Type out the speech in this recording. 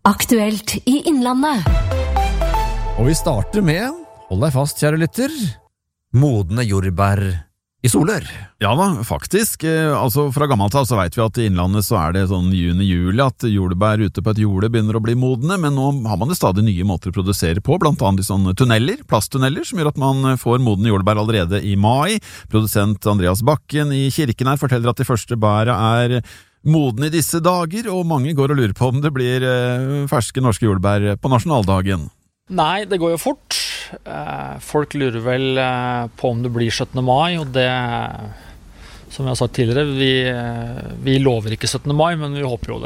Aktuelt i Innlandet. Og vi starter med, hold deg fast kjære lytter, modne jordbær i Solør. Ja da, faktisk. Altså fra gammelt av så vet vi at i Innlandet så det sånn juni-juli at jordbær ute på et jorde begynner å bli modne, men nå har man det stadig nye måter å produsere på, blant annet i sånne tunneler, plasttunneler, som gjør at man får modne jordbær allerede i mai. Produsent Andreas Bakken i Kirken her forteller at de første bæra modne i disse dager, og mange går og lurer på om det blir ferske norske jordbær på nasjonaldagen. Nei, det går jo fort. Folk lurer vel på om det blir 17. mai, og det, som jeg har sagt tidligere, vi lover ikke 17. mai, men vi håper jo